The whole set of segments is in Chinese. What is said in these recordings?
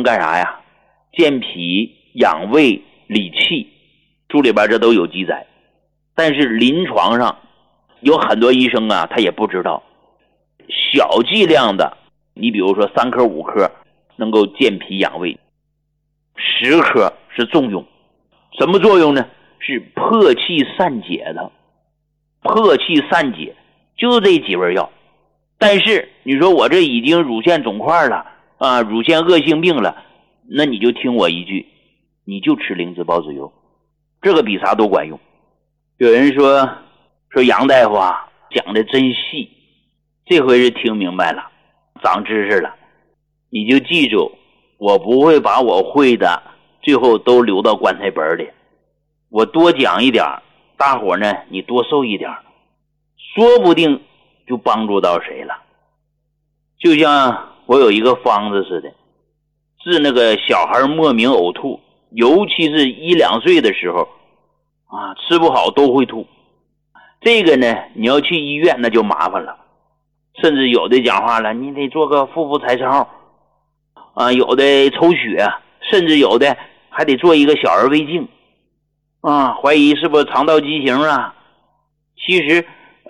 干啥呀？健脾、养胃、理气，书里边这都有记载。但是临床上有很多医生啊，他也不知道，小剂量的，你比如说3颗5颗能够健脾养胃，10颗是重用。什么作用呢？是破气散解的。破气散解就这几味药。但是你说我这已经乳腺肿块了啊，乳腺恶性病了，那你就听我一句，你就吃灵芝孢子油，这个比啥都管用。有人说杨大夫啊，讲的真细，这回是听明白了，长知识了。你就记住，我不会把我会的最后都留到棺材本里，我多讲一点，大伙呢你多受一点，说不定就帮助到谁了。就像我有一个方子似的，治那个小孩莫名呕吐，尤其是1、2岁的时候啊，吃不好都会吐。这个呢，你要去医院那就麻烦了，甚至有的讲话了，你得做个腹部彩超啊，有的抽血，甚至有的还得做一个小儿胃镜啊，怀疑是不是肠道畸形啊。其实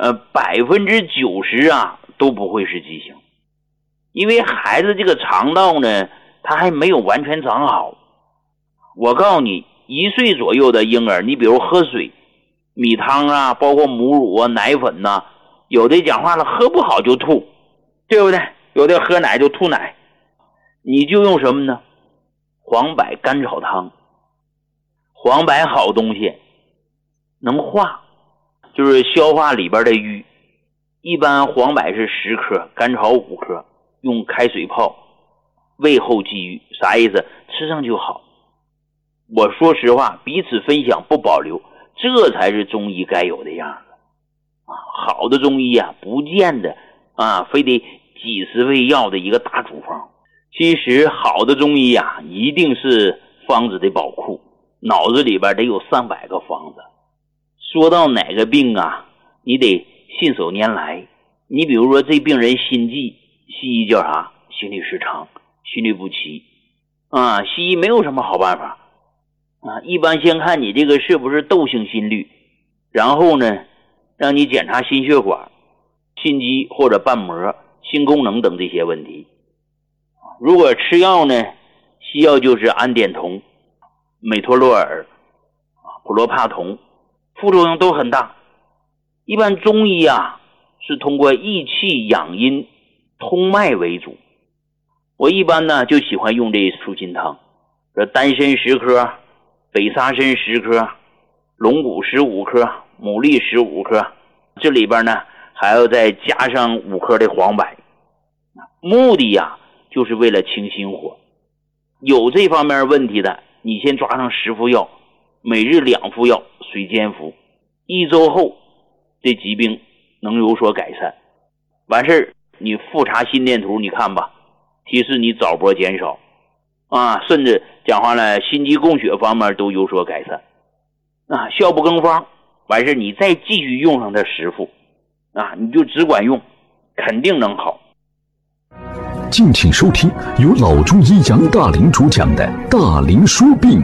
90%啊都不会是畸形，因为孩子这个肠道呢，他还没有完全长好。我告诉你，1岁左右的婴儿，你比如喝水、米汤啊，包括母乳啊、奶粉呐，有的讲话了喝不好就吐，对不对？有的喝奶就吐奶，你就用什么呢？黄柏甘草汤。黄柏好东西，能化，就是消化里边的瘀。一般黄柏是10颗，甘草5颗，用开水泡，胃后积瘀。啥意思？吃上就好。我说实话，彼此分享不保留，这才是中医该有的样子啊！好的中医啊，不见得啊非得几十味药的一个大处方。其实好的中医啊，一定是方子的宝库，脑子里边得有300个方子。说到哪个病啊，你得信手拈来。你比如说这病人心悸，西医叫啥？心律失常、心律不齐啊，西医没有什么好办法啊，一般先看你这个是不是窦性心律，然后呢让你检查心血管、心肌或者瓣膜、心功能等这些问题。如果吃药呢，西药就是胺碘酮、美托洛尔、普罗帕酮，副作用都很大。一般中医啊是通过益气养阴、通脉为主。我一般呢就喜欢用这舒心汤，这丹参10颗，北沙参10颗，龙骨15颗，牡蛎15颗，这里边呢还要再加上5颗的黄柏。目的呀就是为了清心火。有这方面问题的，你先抓上10副药，每日2副药，水煎服，1周后这疾病能有所改善。完事你复查心电图，你看吧，提示你早搏减少啊，甚至讲话了，心肌供血方面都有所改善啊。效不更方，完事你再继续用上这10副啊，你就只管用，肯定能好。 敬请收听由老中医杨大林主讲的《大林说病》。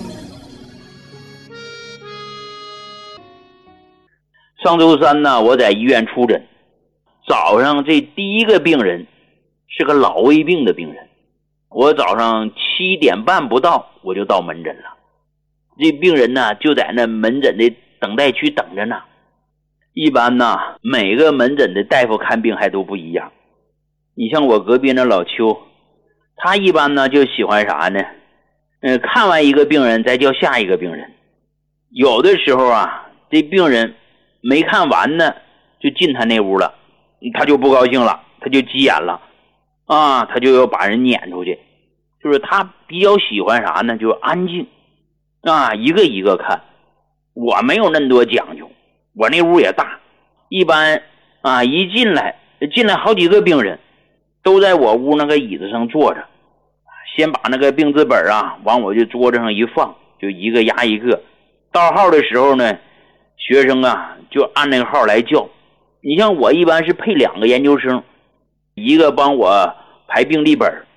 上周三呢，我在医院出诊，早上这第一个病人是个老胃病的病人，我早上7点半不到我就到门诊了。这病人呢就在那门诊的等待区等着呢。一般呢每个门诊的大夫看病还都不一样。你像我隔壁那老邱，他一般呢就喜欢啥呢？看完一个病人再叫下一个病人。有的时候啊，这病人没看完呢就进他那屋了，他就不高兴了，他就急眼了啊，他就要把人撵出去。就是他比较喜欢啥呢？就是安静啊，一个一个看。我没有那么多讲究，我那屋也大，一般啊一进来好几个病人都在我屋那个椅子上坐着，先把那个病字本啊往我这桌子上一放，就一个压一个。到号的时候呢，学生啊就按那个号来叫。你像我一般是配2个研究生，一个帮我排病历本，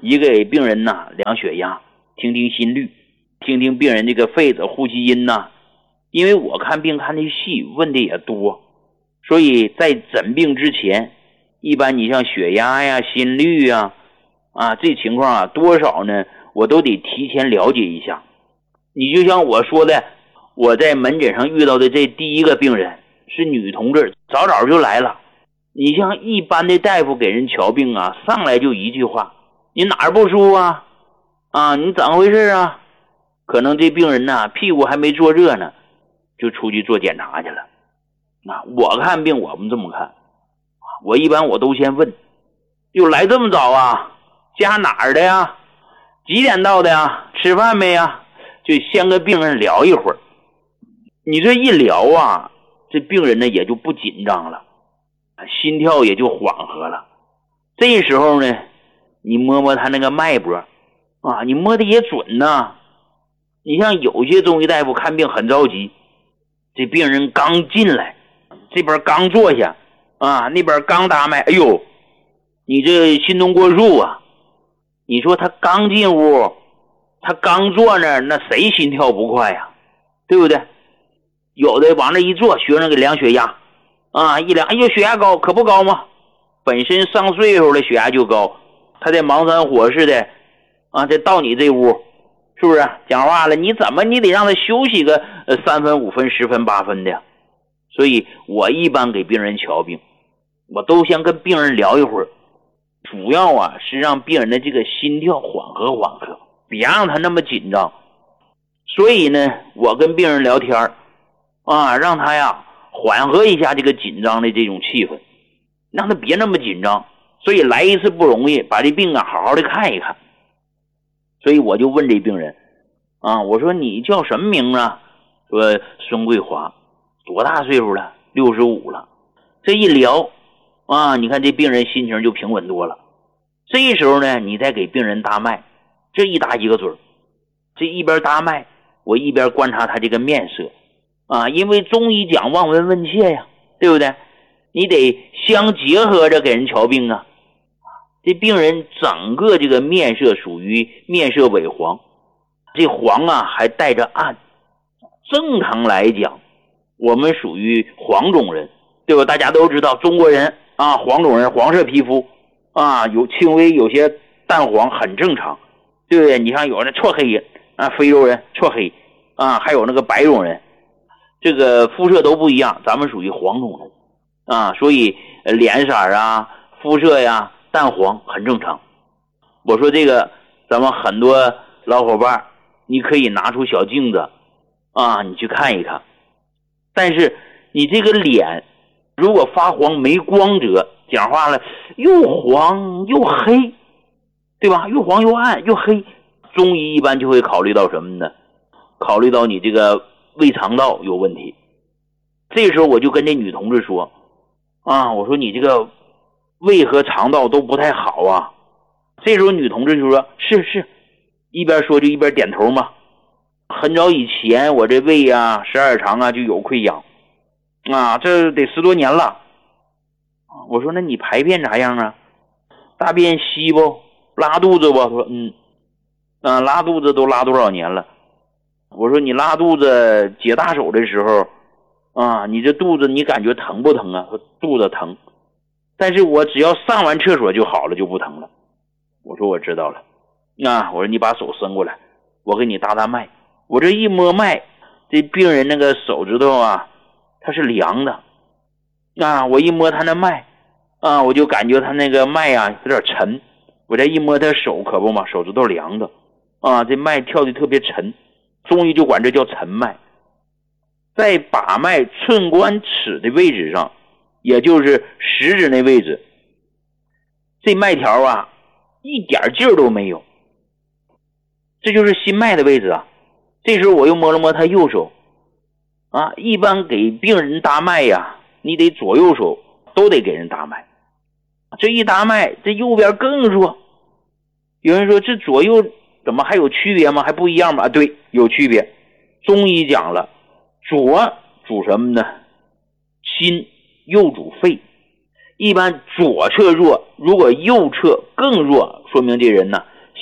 一个给病人呐量血压，听听心率，听听病人这个肺子呼吸音呐。因为我看病看的细，问的也多，所以在诊病之前，一般你像血压呀、心率呀，这情况啊多少呢，我都得提前了解一下。你就像我说的，我在门诊上遇到的这第一个病人是女同志，早早就来了。你像一般的大夫给人瞧病啊，上来就一句话，你哪儿不舒服啊？你怎么回事啊？可能这病人呢屁股还没坐热呢，就出去做检查去了。我看病我们这么看，我一般我都先问，又来这么早啊？家哪儿的呀？几点到的呀？吃饭没呀？就先跟病人聊一会儿。你这一聊啊，这病人呢也就不紧张了，心跳也就缓和了。这时候呢，你摸摸他那个脉搏你摸的也准呐。你像有些中医大夫看病很着急，这病人刚进来，这边刚坐下那边刚搭脉，哎呦，你这心动过速啊！你说他刚进屋，他刚坐那儿，那谁心跳不快呀？对不对？有的往那一坐，学生给量血压一量，哎呦，血压高，可不高吗？本身上岁数了血压就高，他在忙山火似的再到你这屋，是不是讲话了？你得让他休息个3分5分10分8分的呀。所以我一般给病人瞧病，我都先跟病人聊一会儿，主要是让病人的这个心跳缓和缓和，别让他那么紧张。所以呢，我跟病人聊天让他呀缓和一下这个紧张的这种气氛，让他别那么紧张。所以来一次不容易，把这病好好的看一看。所以我就问这病人我说你叫什么名啊？说孙桂华，多大岁数了？65了。这一聊你看这病人心情就平稳多了。这时候呢，你再给病人搭脉，这一搭一个准。这一边搭脉，我一边观察他这个面色因为中医讲望闻问切呀，对不对？你得相结合着给人瞧病啊。这病人整个这个面色属于面色萎黄，这黄还带着暗。正常来讲，我们属于黄种人，对吧？大家都知道中国人黄种人，黄色皮肤有轻微有些淡黄很正常，对不对？你看有那绰黑非洲人绰黑还有那个白种人，这个肤色都不一样，咱们属于黄种人所以脸色肤色呀淡黄很正常。我说这个咱们很多老伙伴，你可以拿出小镜子你去看一看。但是你这个脸如果发黄没光泽，讲话了又黄又黑，对吧？又黄又暗又黑，中医一般就会考虑到什么呢？考虑到你这个胃肠道有问题。这时候我就跟这女同志说我说你这个胃和肠道都不太好这时候女同志就说是，一边说就一边点头嘛。很早以前我这胃十二肠就有溃疡这得10多年了。我说那你排便咋样啊？大便稀不？拉肚子不？说拉肚子都拉多少年了？我说你拉肚子解大手的时候你这肚子你感觉疼不疼啊？说肚子疼，但是我只要上完厕所就好了，就不疼了。我说我知道了我说你把手伸过来，我给你搭搭脉。我这一摸脉，这病人那个手指头它是凉的我一摸他那脉我就感觉他那个脉有点沉。我再一摸他手，可不嘛，手指头凉的这脉跳的特别沉，中医就管这叫沉脉。在把脉寸关尺的位置上，也就是食指那位置，这脉条一点劲儿都没有，这就是心脉的位置这时候我又摸了摸他右手一般给病人搭脉你得左右手都得给人搭脉。这一搭脉，这右边更弱。有人说这左右怎么还有区别吗？还不一样吗？对，有区别。中医讲了，左主什么呢？心，右主肺。一般左侧弱，如果右侧更弱，说明这人呢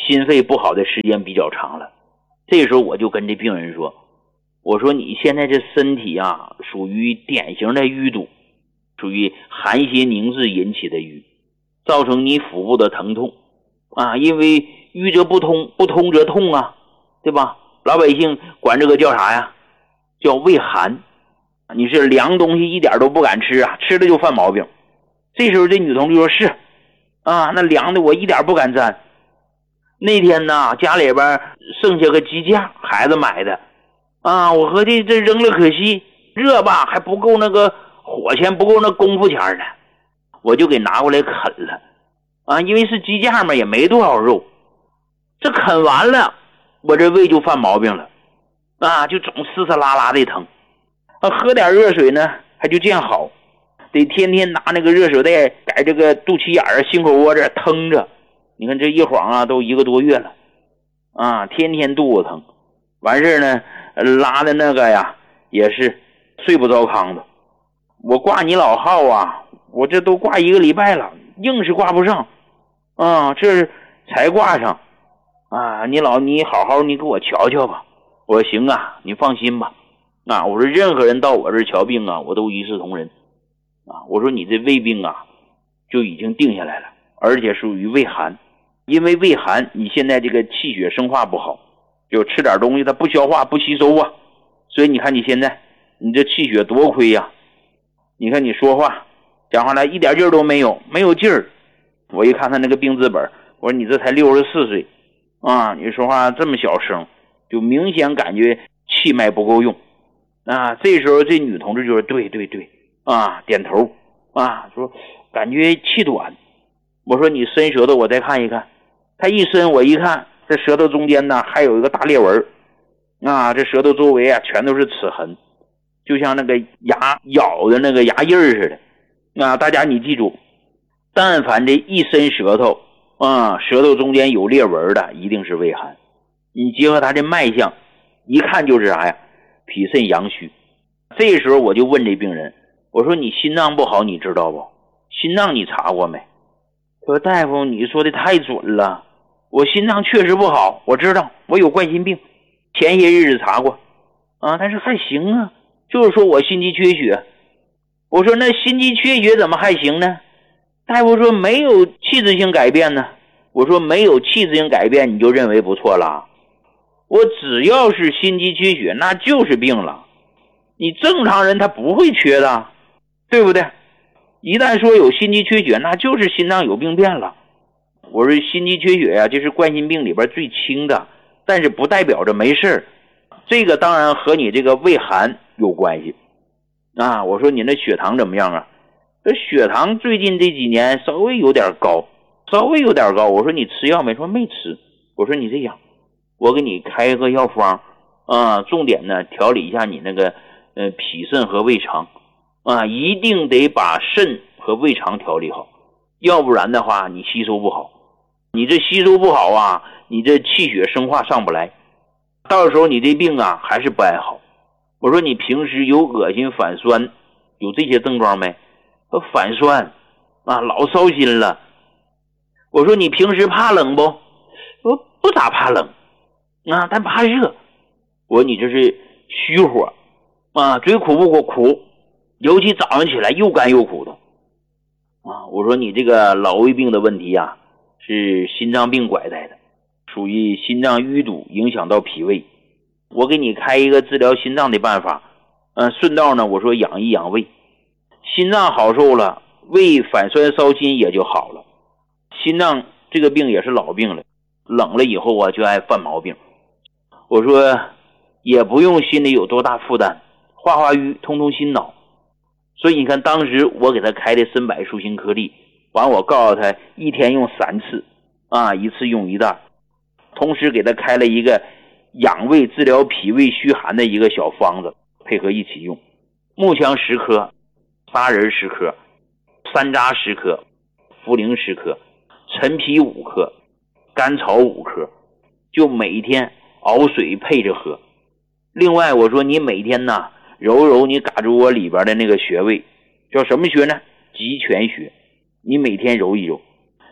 心肺不好的时间比较长了。这时候我就跟这病人说，我说你现在这身体啊，属于典型的淤堵，属于寒邪凝滞引起的瘀，造成你腹部的疼痛啊，因为瘀则不通，不通则痛啊，对吧？老百姓管这个叫啥呀？叫胃寒。你是凉东西一点都不敢吃啊，吃了就犯毛病。这时候这女同志说是啊，那凉的我一点不敢沾。那天呢，家里边剩下个鸡架，孩子买的啊，我合计这扔了可惜，热吧还不够那个火钱，不够那功夫钱呢，我就给拿过来啃了啊，因为是鸡架嘛，也没多少肉。这啃完了，我这胃就犯毛病了啊，就总嘶嘶啦啦的疼啊，喝点热水呢还就见好，得天天拿那个热水袋在这个肚脐眼儿心口窝这腾着。你看这一晃啊都1个多月了啊，天天肚子疼，完事呢拉的那个呀也是睡不着炕的。我挂你老号啊，我这都挂1个礼拜了，硬是挂不上啊，这才挂上啊，你好好你给我瞧瞧吧。我说行啊，你放心吧啊，我说任何人到我这儿瞧病啊，我都一视同仁啊。我说你这胃病啊就已经定下来了，而且属于胃寒，因为胃寒你现在这个气血生化不好，就吃点东西它不消化不吸收啊，所以你看你现在你这气血多亏呀，你看你说话讲话来一点劲儿都没有，没有劲儿。我一看他那个病字本，我说你这才64岁啊，你说话这么小声，就明显感觉气脉不够用啊。这时候这女同志就说对对对啊，点头啊，说感觉气短。我说你伸舌头我再看一看，他一伸我一看，这舌头中间呢还有一个大裂纹啊，这舌头周围啊全都是齿痕，就像那个牙咬的那个牙印似的啊。大家你记住，但凡这一伸舌头啊，舌头中间有裂纹的一定是胃寒。你结合他这脉象一看就是啥呀，脾肾阳虚。这时候我就问这病人，我说你心脏不好你知道不？心脏你查过没？他说大夫你说的太准了，我心脏确实不好，我知道我有冠心病，前些日子查过啊，但是还行啊，就是说我心肌缺血。我说那心肌缺血怎么还行呢？大夫说没有器质性改变呢。我说没有器质性改变你就认为不错了，我只要是心肌缺血那就是病了，你正常人他不会缺的，对不对？一旦说有心肌缺血那就是心脏有病变了。我说心肌缺血呀，这是冠心病里边最轻的，但是不代表着没事，这个当然和你这个胃寒有关系啊。我说你那血糖怎么样啊？这血糖最近这几年稍微有点高。我说你吃药没？说没吃。我说你这样，我给你开一个药方啊，重点呢调理一下你那个脾肾和胃肠啊，一定得把肾和胃肠调理好，要不然的话你吸收不好，你这吸收不好啊，你这气血生化上不来，到时候你这病啊还是不爱好。我说你平时有恶心反酸有这些症状没？反酸啊，老烧心了。我说你平时怕冷不？我不咋怕冷啊，但怕热。我说你这是虚火啊，嘴苦不苦？苦，尤其早上起来又干又苦的啊。我说你这个老胃病的问题啊，是心脏病拐带的，属于心脏淤堵影响到脾胃。我给你开一个治疗心脏的办法，顺道呢我说养一养胃，心脏好受了，胃反酸烧心也就好了。心脏这个病也是老病了，冷了以后啊就爱犯毛病。我说也不用心里有多大负担，化化瘀通通心脑。所以你看当时我给他开的参柏舒心颗粒，完我告诉他一天用3次啊，一次用1袋，同时给他开了一个养胃治疗脾胃虚寒的一个小方子，配合一起用。木荞10颗，砂仁10颗，山楂10颗，茯苓10颗，陈皮5颗，甘草5颗，就每天熬水配着喝。另外我说你每天呢揉揉你嘎吱窝里边的那个穴位，叫什么穴呢？极泉穴，你每天揉一揉。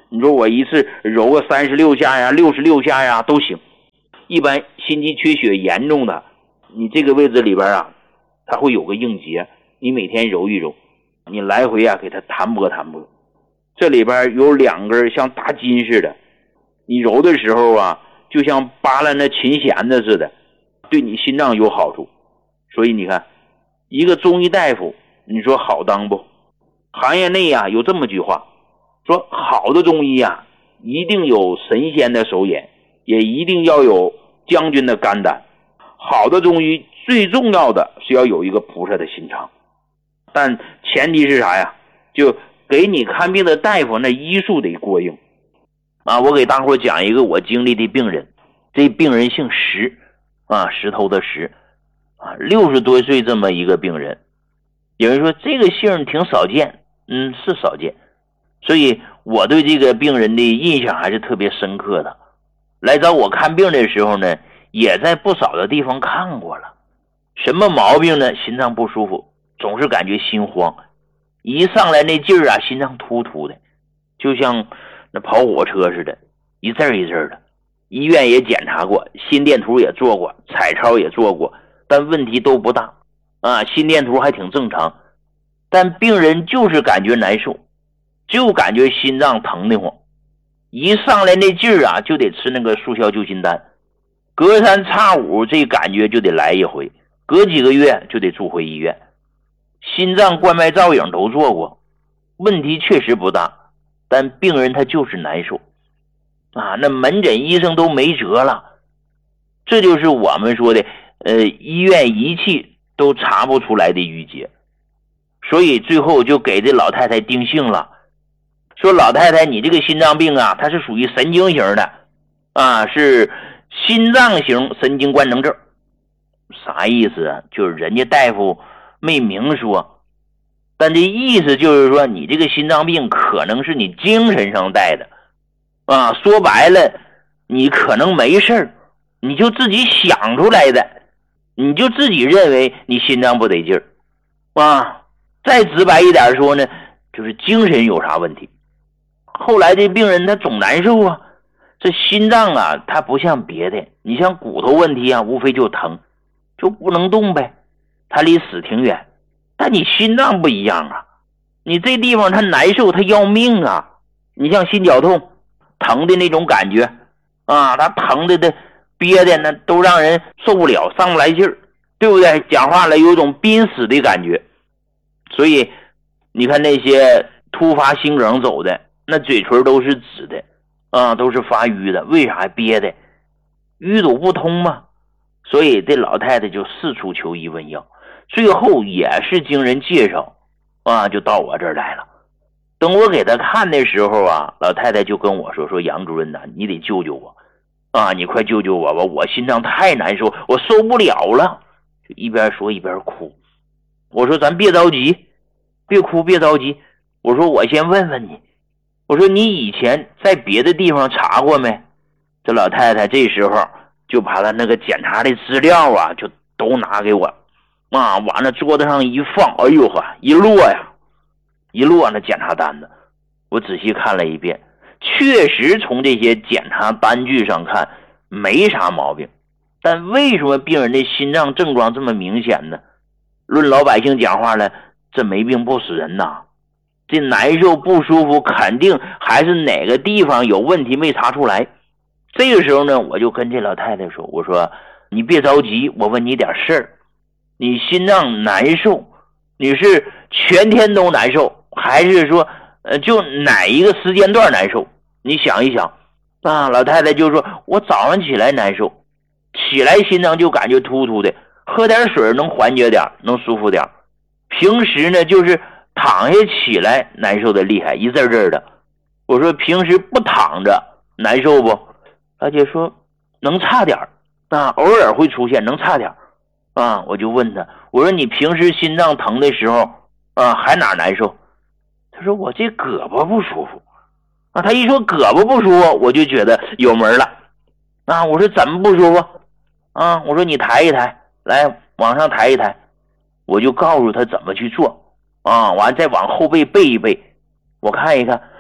你说我一次揉个36下呀66下呀都行。一般心肌缺血严重的，你这个位置里边啊它会有个硬结，你每天揉一揉，你来回啊给它弹拨弹拨，这里边有2根像大筋似的，你揉的时候啊就像扒拉那琴弦子似的，对你心脏有好处。所以你看一个中医大夫你说好当不？行业内啊有这么句话说，好的中医啊一定有神仙的手眼，也一定要有将军的肝胆。好的中医最重要的是要有一个菩萨的心肠，但前提是啥呀？就给你看病的大夫那医术得过硬啊。我给大伙讲一个我经历的病人，这病人姓石啊，石头的石啊，60多岁这么一个病人。有人说这个姓挺少见，是少见，所以我对这个病人的印象还是特别深刻的。来找我看病的时候呢，也在不少的地方看过了。什么毛病呢？心脏不舒服，总是感觉心慌，一上来那劲儿啊，心脏突突的，就像那跑火车似的，一阵一阵的。医院也检查过，心电图也做过，彩超也做过，但问题都不大啊，心电图还挺正常，但病人就是感觉难受，就感觉心脏疼得慌，一上来那劲儿啊，就得吃那个速效救心丹，隔三差五这感觉就得来一回，隔几个月就得住回医院。心脏冠脉造影都做过，问题确实不大，但病人他就是难受啊，那门诊医生都没辙了。这就是我们说的医院仪器都查不出来的郁结。所以最后就给这老太太定性了，说老太太你这个心脏病啊，它是属于神经型的啊，是心脏型神经官能症。啥意思啊？就是人家大夫没明说，但这意思就是说你这个心脏病可能是你精神上带的啊，说白了你可能没事儿，你就自己想出来的，你就自己认为你心脏不得劲儿啊。再直白一点说呢，就是精神有啥问题。后来这病人他总难受啊，这心脏啊它不像别的，你像骨头问题啊无非就疼，就不能动呗，它离死挺远。但你心脏不一样啊，你这地方它难受，它要命啊。你像心绞痛疼的那种感觉啊，它疼的憋的那都让人受不了，上不来劲儿，对不对？讲话了有一种濒死的感觉。所以你看那些突发心梗走的，那嘴唇都是紫的啊，都是发淤的，为啥憋的？淤堵不通嘛。所以这老太太就四处求医问药，最后也是经人介绍啊，就到我这儿来了。等我给她看的时候啊，老太太就跟我说杨主任呐，你得救救我啊，你快救救我吧，我心脏太难受，我受不了了。就一边说一边哭。我说咱别着急，别哭别着急，我说我先问问你，我说你以前在别的地方查过没？这老太太这时候就把她那个检查的资料啊就都拿给我啊，往那桌子上一放，哎呦呵，一摞那检查单子，我仔细看了一遍，确实从这些检查单据上看没啥毛病，但为什么病人的心脏症状这么明显呢？论老百姓讲话了，这没病不死人呐，这难受不舒服肯定还是哪个地方有问题没查出来。这个时候呢，我就跟这老太太说，我说你别着急，我问你点事儿，你心脏难受，你是全天都难受，还是说就哪一个时间段难受？你想一想啊。老太太就说我早上起来难受，起来心脏就感觉突突的，喝点水能缓解点，能舒服点。平时呢就是躺下起来难受的厉害，一阵阵的。我说平时不躺着难受不？老姐说能差点啊，偶尔会出现，能差点啊。我就问她，我说你平时心脏疼的时候啊还哪难受？她说我这胳膊不舒服啊。她一说胳膊不舒服，我就觉得有门了啊。我说怎么不舒服啊？我说你抬一抬，来往上抬一抬，我就告诉他怎么去做啊，完再往后背背一背，我看一看，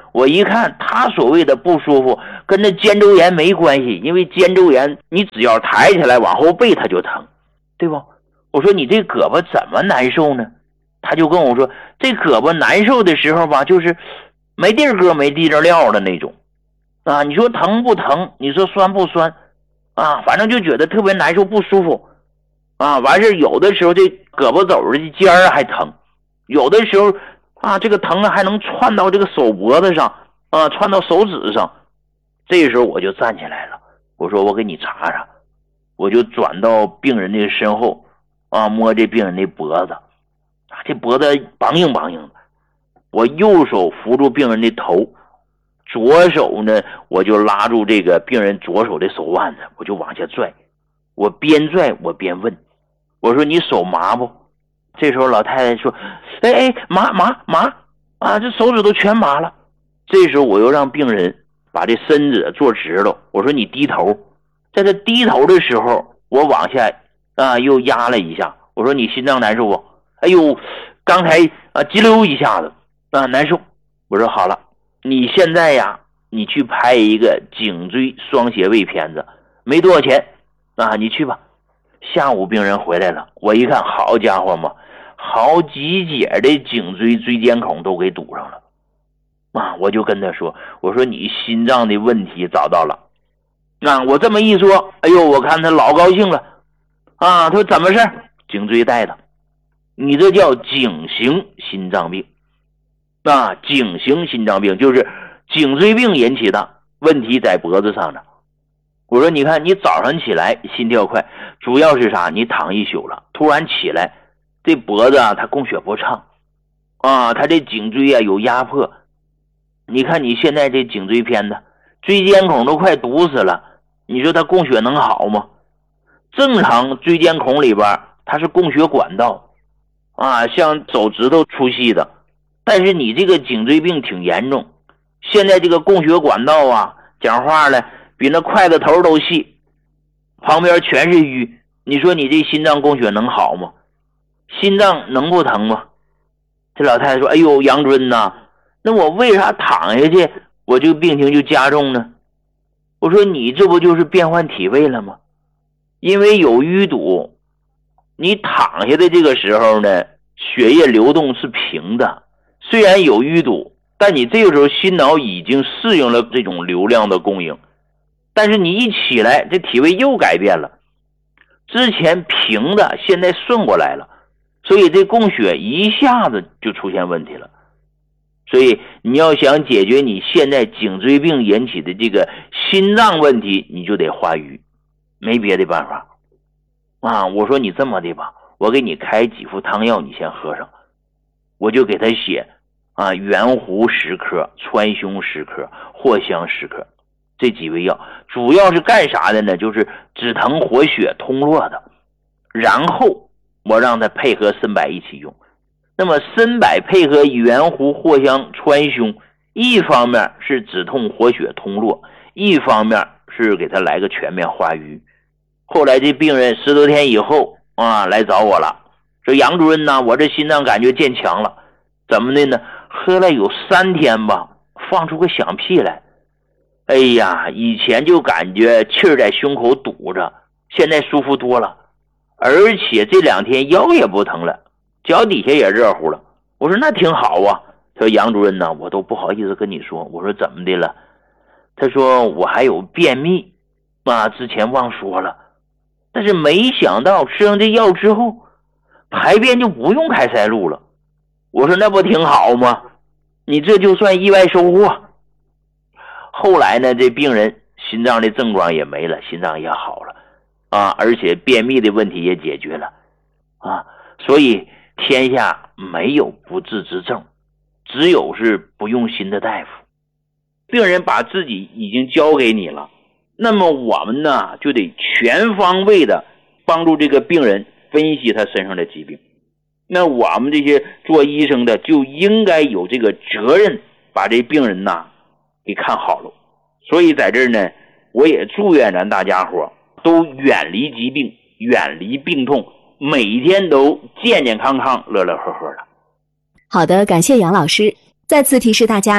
我一看他所谓的不舒服跟那肩周炎没关系，因为肩周炎你只要抬起来往后背它就疼，对吧？我说你这胳膊怎么难受呢？他就跟我说这胳膊难受的时候吧，就是没地儿搁没地儿撂的那种啊，你说疼不疼，你说酸不酸啊，反正就觉得特别难受不舒服啊。完事有的时候这胳膊肘的尖儿还疼，有的时候啊这个疼还能窜到这个手脖子上啊，窜到手指上。这时候我就站起来了，我说我给你查查，我就转到病人的身后啊，摸这病人的脖子啊，这脖子梆硬梆硬的。我右手扶住病人的头，左手呢我就拉住这个病人左手的手腕子，我就往下拽。我边拽我边问，我说你手麻不？这时候老太太说麻啊，这手指头全麻了。这时候我又让病人把这身子坐直了，我说你低头。在这低头的时候我往下啊又压了一下，我说你心脏难受不？哎呦，刚才啊激溜一下子啊难受。我说好了，你现在呀你去拍一个颈椎双斜位片子，没多少钱啊，你去吧。下午病人回来了，我一看好家伙嘛，好几节的颈椎椎间孔都给堵上了啊！我就跟他说，我说你心脏的问题找到了啊！我这么一说，哎呦，我看他老高兴了啊！他说怎么事？颈椎带的，你这叫颈型心脏病啊！颈型心脏病就是颈椎病引起的，问题在脖子上的。我说你看你早上起来心跳快，主要是啥？你躺一宿了，突然起来这脖子啊它供血不畅啊，它这颈椎啊有压迫。你看你现在这颈椎片子椎间孔都快堵死了，你说它供血能好吗？正常椎间孔里边它是供血管道啊，像手指头粗细的，但是你这个颈椎病挺严重，现在这个供血管道啊讲话了比那筷子头都细，旁边全是淤，你说你这心脏供血能好吗？心脏能不疼吗？这老太太说哎呦杨尊呐，那我为啥躺下去我这个病情就加重呢？我说你这不就是变换体位了吗？因为有淤堵，你躺下的这个时候呢血液流动是平的，虽然有淤堵，但你这个时候心脑已经适应了这种流量的供应，但是你一起来这体位又改变了，之前平的现在顺过来了，所以这供血一下子就出现问题了。所以你要想解决你现在颈椎病引起的这个心脏问题，你就得化瘀，没别的办法啊。我说你这么的吧，我给你开几副汤药你先喝上，我就给他写啊圆弧10克、川芎10克、藿香10克，这几味药主要是干啥的呢？就是止疼活血通络的。然后我让他配合参柏一起用。那么参柏配合圆弧、藿香、川芎，一方面是止痛活血通络，一方面是给他来个全面化瘀。后来这病人10多天以后啊来找我了，说杨主任呐，我这心脏感觉渐强了。怎么的呢？喝了有3天吧，放出个响屁来。哎呀，以前就感觉气儿在胸口堵着，现在舒服多了，而且这2天腰也不疼了，脚底下也热乎了。我说那挺好啊。他说杨主任呢，我都不好意思跟你说。我说怎么的了？他说我还有便秘啊，之前忘说了，但是没想到吃上这药之后排便就不用开塞露了。我说那不挺好吗？你这就算意外收获。后来呢，这病人心脏的症状也没了，心脏也好了啊，而且便秘的问题也解决了啊。所以天下没有不治之症，只有是不用心的大夫。病人把自己已经交给你了，那么我们呢就得全方位的帮助这个病人分析他身上的疾病。那我们这些做医生的就应该有这个责任，把这病人呐给看好了。所以在这儿呢，我也祝愿咱大家伙都远离疾病，远离病痛，每天都健健康康、乐乐呵呵的。 好的，感谢杨老师。再次提示大家，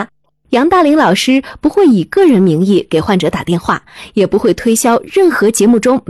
杨大林老师不会以个人名义给患者打电话，也不会推销任何节目中